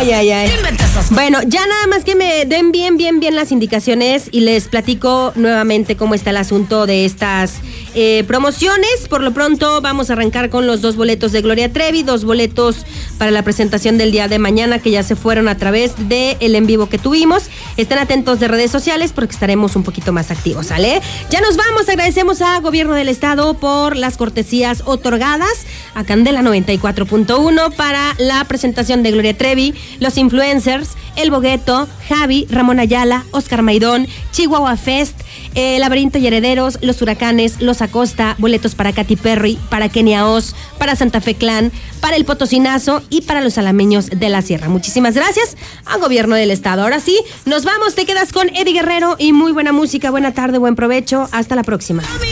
Ay. Bueno, ya nada más que me den bien las indicaciones y les platico nuevamente cómo está el asunto de estas promociones. Por lo pronto vamos a arrancar con los 2 boletos de Gloria Trevi, 2 boletos para la presentación del día de mañana que ya se fueron a través del en vivo que tuvimos. Estén atentos de redes sociales porque estaremos un poquito más activos, ¿sale? Ya nos vamos, agradecemos a Gobierno del Estado por las cortesías otorgadas a Candela 94.1 para la presentación de Gloria Trevi, los influencers, El Bogueto, Javi, Ramón Ayala, Oscar Maidón, Chihuahua Fest, Laberinto y Herederos, Los Huracanes, Los Acosta, boletos para Katy Perry, para Kenia Oz, para Santa Fe Clan, para el Potosinazo y para los Alameños de la Sierra. Muchísimas gracias a Gobierno del Estado. Ahora sí, nos vamos, te quedas con Eddie Guerrero y muy buena música. Buena tarde, buen provecho. Hasta la próxima.